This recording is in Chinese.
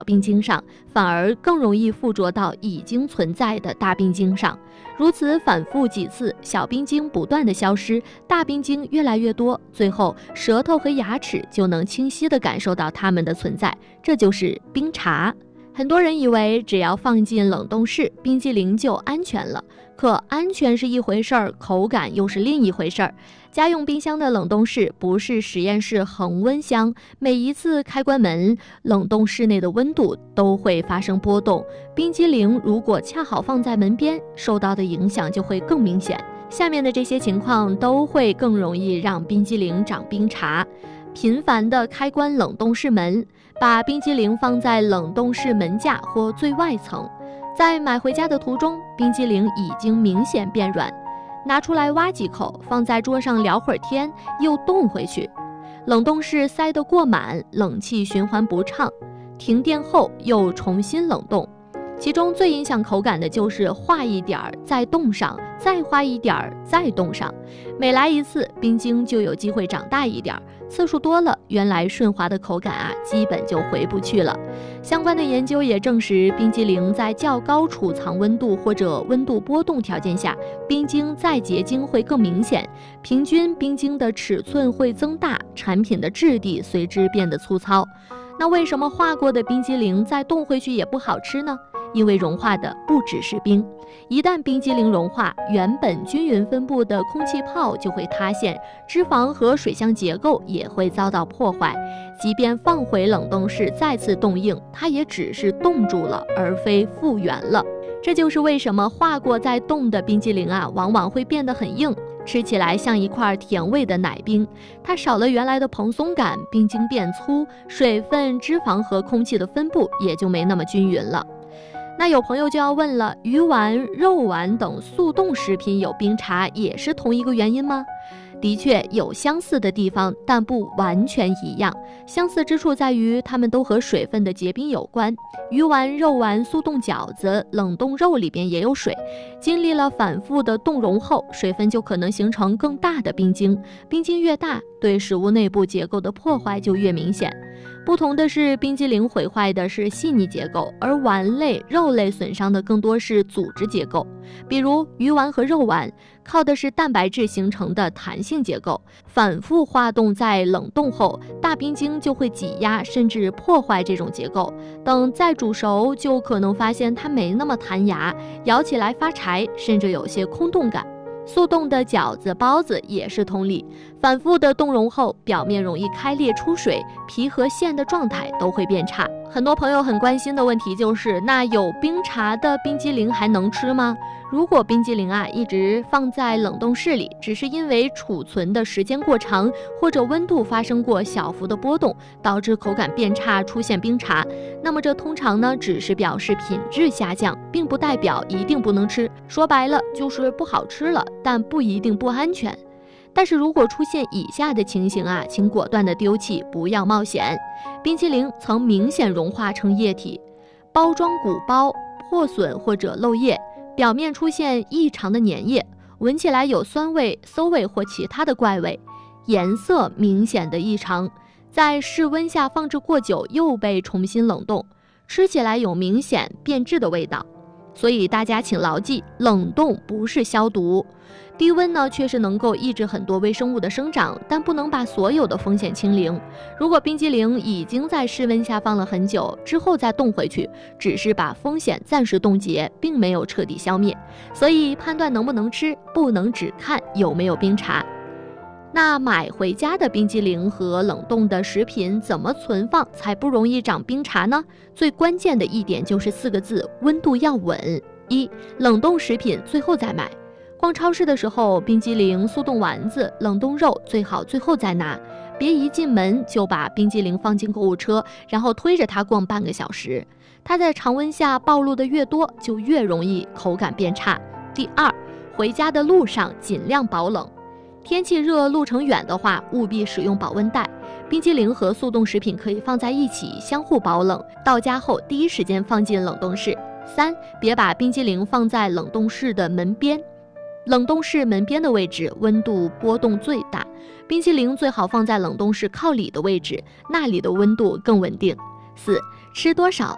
冰晶上，反而更容易附着到已经存在的大冰晶上。如此反复几次，小冰晶不断的消失，大冰晶越来越多，最后舌头和牙齿就能清晰地感受到它们的存在，这就是冰碴。很多人以为只要放进冷冻室，冰激凌就安全了。可安全是一回事儿，口感又是另一回事儿。家用冰箱的冷冻室不是实验室恒温箱，每一次开关门，冷冻室内的温度都会发生波动。冰激凌如果恰好放在门边，受到的影响就会更明显。下面的这些情况都会更容易让冰激凌长冰碴。频繁的开关冷冻室门，把冰激凌放在冷冻室门架或最外层。在买回家的途中，冰激凌已经明显变软，拿出来挖几口，放在桌上聊会儿天，又冻回去。冷冻室塞得过满，冷气循环不畅，停电后又重新冷冻。其中最影响口感的就是化一点儿再冻上，再化一点儿再冻上，每来一次冰晶就有机会长大一点儿，次数多了，原来顺滑的口感基本就回不去了。相关的研究也证实，冰激凌在较高储藏温度或者温度波动条件下，冰晶再结晶会更明显，平均冰晶的尺寸会增大，产品的质地随之变得粗糙。那为什么化过的冰激凌再冻回去也不好吃呢？因为融化的不只是冰，一旦冰激凌融化，原本均匀分布的空气泡就会塌陷，脂肪和水相结构也会遭到破坏。即便放回冷冻室再次冻硬，它也只是冻住了，而非复原了。这就是为什么化过再冻的冰激凌往往会变得很硬，吃起来像一块甜味的奶冰。它少了原来的蓬松感，冰晶变粗，水分、脂肪和空气的分布也就没那么均匀了。那有朋友就要问了，鱼丸、肉丸等速冻食品有冰碴也是同一个原因吗？的确有相似的地方，但不完全一样。相似之处在于它们都和水分的结冰有关。鱼丸、肉丸、速冻饺子、冷冻肉里边也有水，经历了反复的冻融后，水分就可能形成更大的冰晶，冰晶越大，对食物内部结构的破坏就越明显。不同的是，冰激凌毁坏的是细腻结构，而丸类、肉类损伤的更多是组织结构。比如鱼丸和肉丸靠的是蛋白质形成的弹性结构，反复化冻在冷冻后，大冰晶就会挤压甚至破坏这种结构，等再煮熟就可能发现它没那么弹牙，咬起来发柴，甚至有些空洞感。速冻的饺子、包子也是同理，反复的冻融后，表面容易开裂出水，皮和馅的状态都会变差。很多朋友很关心的问题就是，那有冰碴的冰激凌还能吃吗？如果冰激凌一直放在冷冻室里，只是因为储存的时间过长，或者温度发生过小幅的波动，导致口感变差，出现冰碴，那么这通常呢只是表示品质下降，并不代表一定不能吃。说白了就是不好吃了，但不一定不安全。但是如果出现以下的情形请果断的丢弃，不要冒险。冰淇淋曾明显融化成液体，包装鼓包破损或者漏液，表面出现异常的粘液，闻起来有酸味、馊味或其他的怪味，颜色明显的异常，在室温下放置过久又被重新冷冻，吃起来有明显变质的味道。所以大家请牢记，冷冻不是消毒。低温呢确实能够抑制很多微生物的生长，但不能把所有的风险清零。如果冰激凌已经在室温下放了很久之后再冻回去，只是把风险暂时冻结，并没有彻底消灭。所以判断能不能吃，不能只看有没有冰碴。那买回家的冰激凌和冷冻的食品怎么存放才不容易长冰碴呢？最关键的一点就是4个字：温度要稳。1. 冷冻食品最后再买。逛超市的时候，冰激凌、速冻丸子、冷冻肉最好最后再拿，别一进门就把冰激凌放进购物车，然后推着它逛半个小时。它在常温下暴露的越多，就越容易口感变差。第2，回家的路上尽量保冷。天气热、路程远的话，务必使用保温袋。冰激凌和速冻食品可以放在一起，相互保冷。到家后第一时间放进冷冻室。3，别把冰激凌放在冷冻室的门边。冷冻室门边的位置温度波动最大，冰激凌最好放在冷冻室靠里的位置，那里的温度更稳定。4，吃多少